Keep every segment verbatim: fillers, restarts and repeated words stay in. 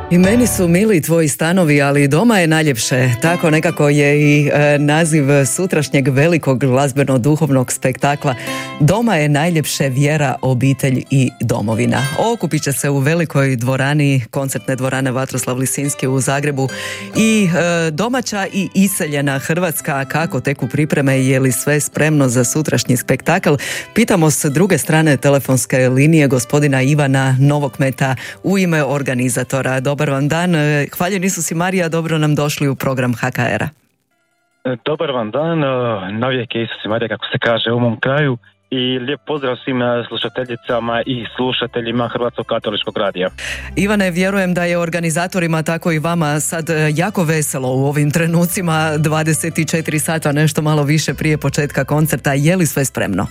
I meni su mili tvoji stanovi, ali doma je najljepše. Tako nekako je i e, naziv sutrašnjeg velikog glazbeno-duhovnog spektakla. Doma je najljepše, vjera, obitelj i domovina. Okupit će se u velikoj dvorani, koncertne dvorane Vatroslav Lisinski u Zagrebu i e, domaća i iseljena Hrvatska. Kako teku pripreme, je li sve spremno za sutrašnji spektakl? Pitamo s druge strane telefonske linije gospodina Ivana Novokmeta u ime organizatora. Dobar vam dan, hvaljeni su si Marija, dobro nam došli u program H K R-a. Dobar vam dan, navijek je Isus i Marija, kako se kaže u mom kraju, i lijep pozdrav svim slušateljicama i slušateljima Hrvatskog katoličkog radija. Ivane, vjerujem da je organizatorima, tako i vama, sad jako veselo u ovim trenucima, dvadeset četiri sata, nešto malo više prije početka koncerta. Je li sve spremno?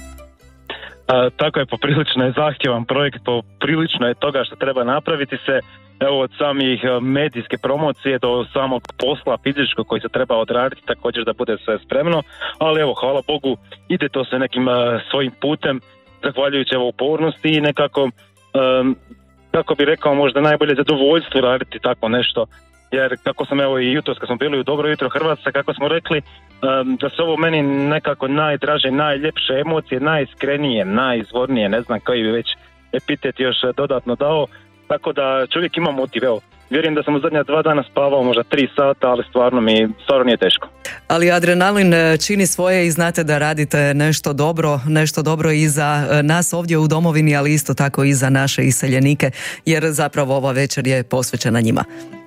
A, tako je, poprilično je zahtjevan projekt, poprilično je toga što treba napraviti se, evo od samih medijske promocije do samog posla fizičkog koji se treba odraditi, također da bude sve spremno, ali evo, hvala Bogu, ide to se nekim uh, svojim putem, zahvaljujući evo upornosti i nekako, um, kako bi rekao, možda najbolje zadovoljstvo raditi tako nešto. Jer kako sam evo i jutros kad smo bili u Dobro jutro Hrvatska, kako smo rekli, um, da su ovo meni nekako najdraže, najljepše emocije, najiskrenije, najizvornije, ne znam koji bi već epitet još dodatno dao, tako da čovjek ima motiv. Evo, vjerujem da sam u zadnja dva dana spavao možda tri sata, ali stvarno mi stvarno nije teško. Ali adrenalin čini svoje i znate da radite nešto dobro, nešto dobro i za nas ovdje u domovini, ali isto tako i za naše iseljenike, jer zapravo ova večer je posvećena njima.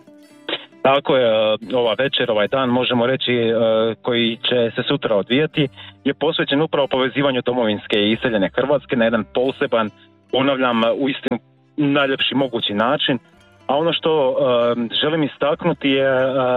Tako je, ova večer, ovaj dan, možemo reći, koji će se sutra odvijati, je posvećen upravo povezivanju domovinske i iseljene Hrvatske na jedan poseban, ponavljam, uistinu najljepši mogući način. A ono što želim istaknuti je,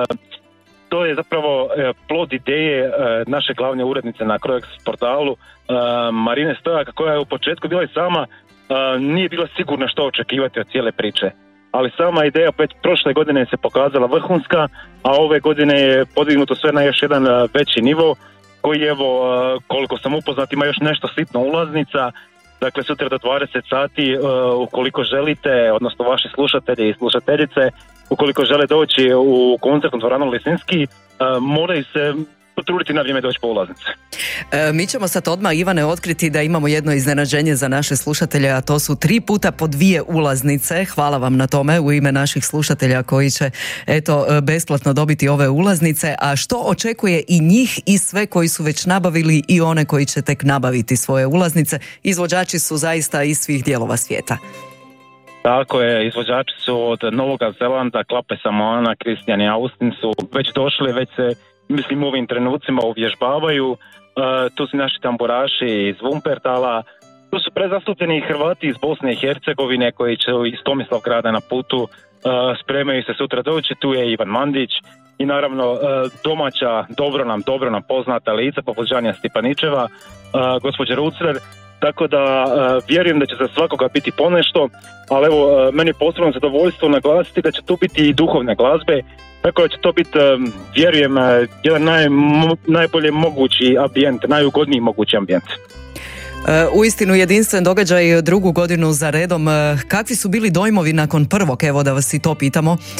to je zapravo plod ideje naše glavne urednice na Croex portalu, Marine Stojaka, koja je u početku bila i sama, nije bila sigurna što očekivati od cijele priče. Ali sama ideja već prošle godine se pokazala vrhunska, a ove godine je podignuto sve na još jedan veći nivo, koji evo, koliko sam upoznat, ima još nešto sitno ulaznica. Dakle, sutra do dvadeset sati, ukoliko želite, odnosno vaši slušatelji i slušateljice, ukoliko žele doći u koncertnu dvoranu Lisinski, moraju se potruditi na vrijeme doći po ulaznice. E, mi ćemo sad odmah, Ivane, otkriti da imamo jedno iznenađenje za naše slušatelje, a to su tri puta po dvije ulaznice. Hvala vam na tome u ime naših slušatelja koji će eto besplatno dobiti ove ulaznice. A što očekuje i njih i sve koji su već nabavili i one koji će tek nabaviti svoje ulaznice? Izvođači su zaista iz svih dijelova svijeta. Tako je, izvođači su od Novoga Zelanda, Klape Samoana, Kristijan i Austin su već došli, već se, mislim, u ovim trenucima uvježbavaju. Uh, tu su naši tamburaši iz Vumpertala, tu su prezastupljeni Hrvati iz Bosne i Hercegovine koji će iz Tomislavgrada na putu, uh, spremaju se sutra doći, tu je Ivan Mandić i naravno uh, domaća, dobro nam, dobro nam poznata lica poput Žanja Stipaničeva, uh, gospođa Rucler, tako da uh, vjerujem da će za svakoga biti ponešto, ali evo, uh, meni je posebno zadovoljstvo naglasiti da će tu biti i duhovne glazbe, tako da će to biti, uh, vjerujem, uh, jedan naj, mo, najbolje mogući ambijent, najugodniji mogući ambijent. Uh, uistinu jedinstven događaj drugu godinu za redom. Uh, kakvi su bili dojmovi nakon prvog, evo da vas i to pitamo? Uh,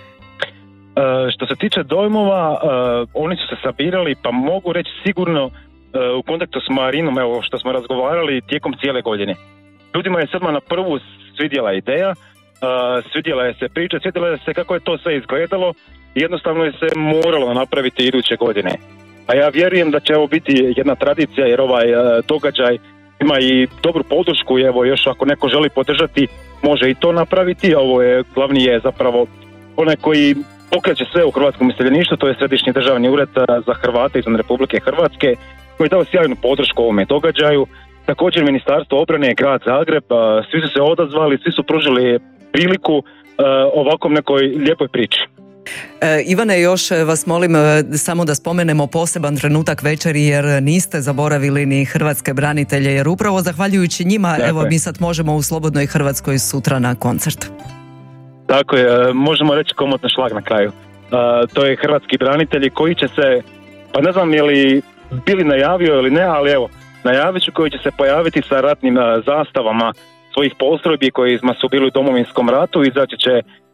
što se tiče dojmova, uh, oni su se sabirali, pa mogu reći sigurno, u kontaktu s Marinom, evo što smo razgovarali tijekom cijele godine. Ljudima je sad na prvu svidjela ideja, uh, svidjela je se priča, svidjela je se kako je to sve izgledalo i jednostavno je se moralo napraviti iduće godine. A ja vjerujem da će ovo biti jedna tradicija, jer ovaj uh, događaj ima i dobru podršku i evo još ako neko želi podržati može i to napraviti. Ovo je glavni je zapravo onaj koji pokreće sve u hrvatskom iseljeništvu, to je Središnji državni ured za Hrvate izvan Republike Hrvatske, koji je dao sjajnu podršku ovome događaju. Također Ministarstvo obrane, Grad Zagreb, svi su se odazvali, svi su pružili priliku ovakvom nekoj lijepoj priči. E, Ivane, još vas molim samo da spomenemo poseban trenutak večeri, jer niste zaboravili ni hrvatske branitelje, jer upravo zahvaljujući njima, dakle, evo mi sad možemo u Slobodnoj Hrvatskoj sutra na koncert. Tako je, možemo reći komotni šlag na kraju. Uh, to je hrvatski branitelji koji će se, pa ne znam je li bili najavio ili ne, ali evo, najavit ću, koji će se pojaviti sa ratnim uh, zastavama svojih postrojbi koji su bili u Domovinskom ratu, izaći će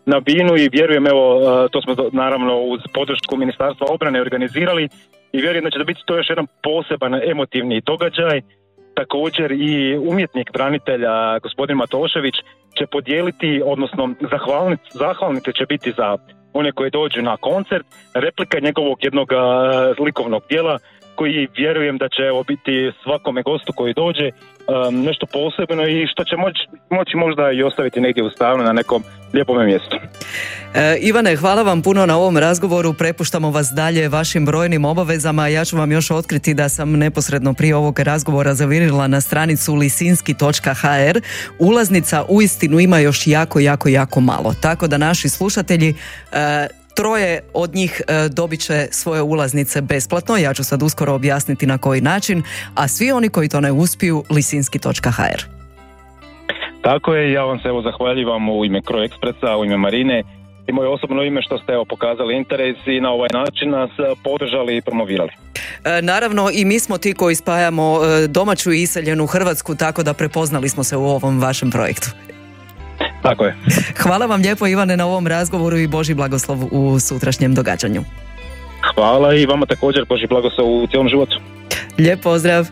na binu i vjerujem, evo, to smo naravno uz podršku Ministarstva obrane organizirali i vjerujem da će to biti to još jedan poseban emotivni događaj. Također i umjetnik branitelja gospodin Matošević će podijeliti, odnosno zahvalnice, zahvalnice će biti za one koji dođu na koncert, replika njegovog jednog uh, likovnog djela koji vjerujem da će evo, biti svakome gostu koji dođe um, nešto posebno i što će moći, moći možda i ostaviti negdje u stanu na nekom lijepome mjestu. E, Ivane, hvala vam puno na ovom razgovoru, prepuštamo vas dalje vašim brojnim obavezama. Ja ću vam još otkriti da sam neposredno prije ovog razgovora zavirila na stranicu lisinski točka ha er. Ulaznica uistinu ima još jako, jako, jako malo. Tako da naši slušatelji, e, troje od njih e, dobit će svoje ulaznice besplatno. Ja ću sad uskoro objasniti na koji način, a svi oni koji to ne uspiju, lisinski točka ha er. Tako je, ja vam se evo zahvaljivam u ime Cro Expressa, u ime Marine i moje osobno ime što ste evo pokazali interes i na ovaj način nas podržali i promovirali. E, naravno i mi smo ti koji spajamo e, domaću i iseljenu Hrvatsku, tako da prepoznali smo se u ovom vašem projektu. Tako je. Hvala vam lijepo, Ivane, na ovom razgovoru i Božji blagoslov u sutrašnjem događanju. Hvala i vama također, Božji blagoslov u cijelom životu. Lijep pozdrav.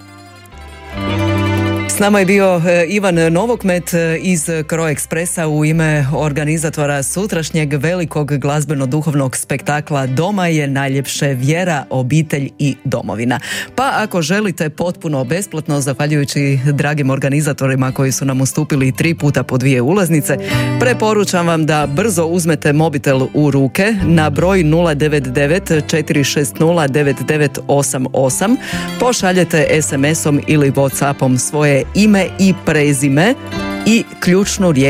S nama je bio Ivan Novokmet iz Cro Expressa u ime organizatora sutrašnjeg velikog glazbeno-duhovnog spektakla Doma je najljepše, vjera, obitelj i domovina. Pa ako želite potpuno besplatno, zahvaljujući dragim organizatorima koji su nam ustupili tri puta po dvije ulaznice, preporučam vam da brzo uzmete mobitel u ruke na broj nula devet devet četiri šest nula devet devet osam osam, pošaljete es em esom ili Whatsappom svoje ime i prezime i ključnu riječ